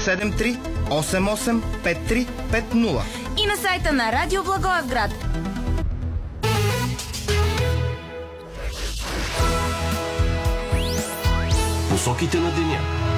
73 88 53 50 и на сайта на Радио Благоевград. Посоките на деня.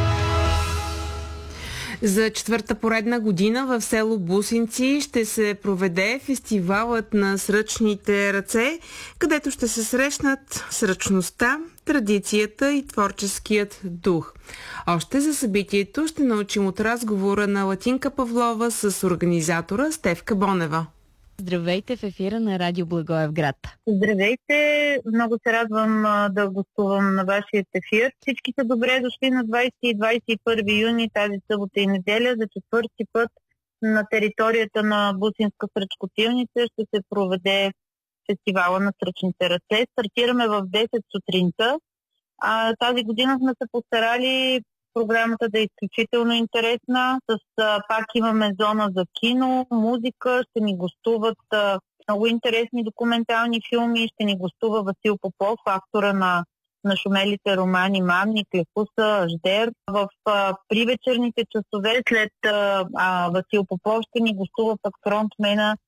За четвърта поредна година в село Бусинци ще се проведе фестивалът на сръчните ръце, където ще се срещнат сръчността, традицията и творческият дух. Още за събитието ще научим от разговора на Латинка Павлова с организатора Стефка Бонева. Здравейте в ефира на Радио Благоевград. Здравейте! Много се радвам да гостувам на вашия ефир. Всички са добре дошли на 20 и 21 юни тази събота и неделя. За четвърти път на територията на Бусинска сръчкотилница ще се проведе фестивала на сръчните ръце. Стартираме в 10 сутринта. Тази година сме се постарали програмата да е изключително интересна. Пак имаме зона за кино, музика, ще ни гостуват много интересни документални филми, ще ни гостува Васил Попов, автора на шумелите романи Мамник, Лекуса, Аждер. В привечерните часове след Васил Попов ще ни гостува пък фронтмена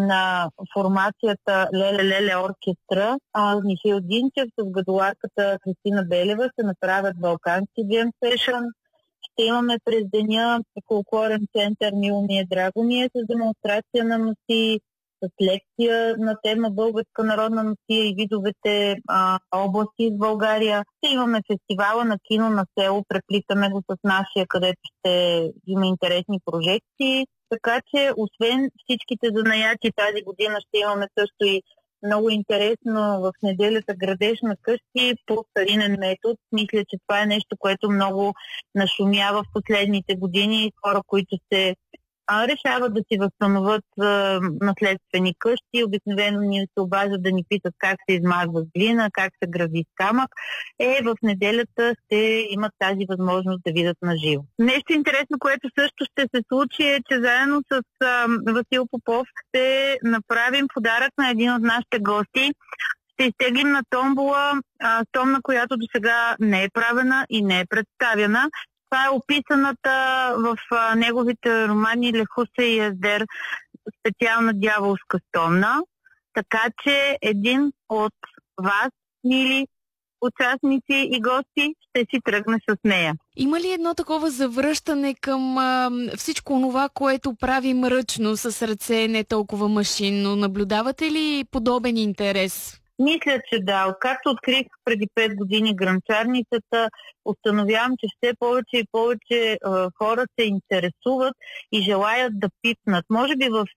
на формацията Леле оркестра. Михаил Динчев с гадоларката Кристина Белева ще направят балкански джем сешън. Ще имаме през деня фолклорен център Мило ми е, драго ми е с демонстрация на носии, с лекция на тема българска народна носия и видовете области в България. Ще имаме фестивала на кино на село, преплитаме го с нашия, където ще има интересни прожекции. Така че, освен всичките занаяти тази година, ще имаме също и много интересно в неделята градеж на къщи по старинен метод. Мисля, че това е нещо, което много нашумява в последните години. Хора, които се решават да си възстановят наследствени къщи. Обикновено ни се обаждат да ни питат как се измазва с глина, как се гради с камък. В неделята ще имат тази възможност да видят на живо. Нещо интересно, което също ще се случи е, че заедно с Васил Попов ще направим подарък на един от нашите гости. Ще изтеглим на томбола томна, която до сега не е правена и не е представена. Това е описаната в неговите романи Лекуса и Аздер специална дяволска стомна. Така че един от вас, мили участници и гости, ще си тръгне с нея. Има ли едно такова завръщане към всичко това, което правим ръчно с ръце, не толкова машинно? Наблюдавате ли подобен интерес? Мисля, че да. Откакто открих преди 5 години гранчарницата, установявам, че все повече и повече хора се интересуват и желаят да пипнат. Може би в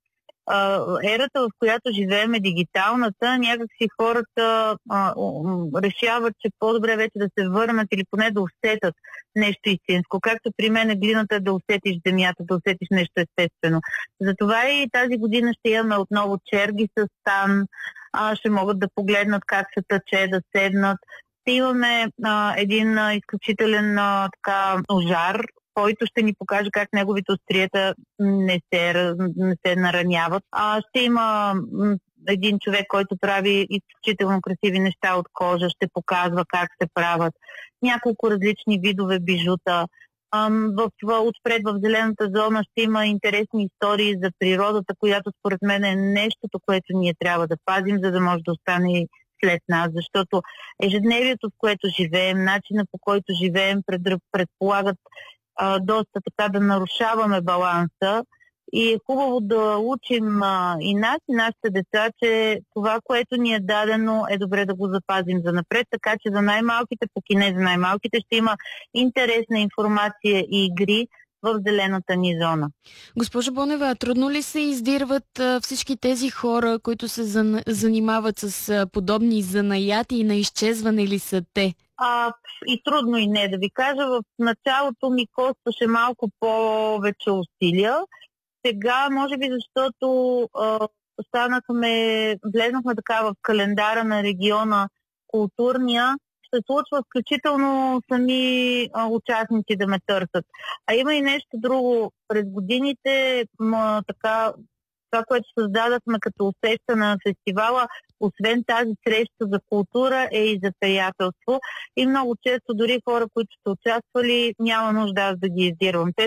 ерата, в която живеем, е дигиталната, някакси хората решават, че по-добре вече да се върнат или поне да усетят нещо истинско. Както при мен глината е да усетиш земята, да усетиш нещо естествено. Затова и тази година ще имаме отново черги с стан, ще могат да погледнат как се тъче, да седнат. Ще имаме един изключителен ожар, който ще ни покаже как неговите остриета не се нараняват. Ще има един човек, който прави изключително красиви неща от кожа, ще показва как се правят няколко различни видове бижута. Отпред в зелената зона ще има интересни истории за природата, която според мен е нещото, което ние трябва да пазим, за да може да остане и след нас, защото ежедневието, в което живеем, начина по който живеем, предполагат доста така да нарушаваме баланса и е хубаво да учим и нас, и нашите деца, че това, което ни е дадено, е добре да го запазим за напред, така че за най-малките, пък и не за най-малките, ще има интересна информация и игри в зелената ни зона. Госпожа Бонева, трудно ли се издирват всички тези хора, които се занимават с подобни занаяти и на изчезване ли са те? И трудно и не да ви кажа. В началото ми костваше малко повече усилия. Сега, може би защото влезнахме така в календара на региона културния, се случва включително сами участници да ме търсят. А има и нещо друго. През годините това, което създадахме като усещане на фестивала, освен тази среща за култура, е и за приятелство. И много често дори хора, които са участвали, няма нужда аз да ги издирвам. Те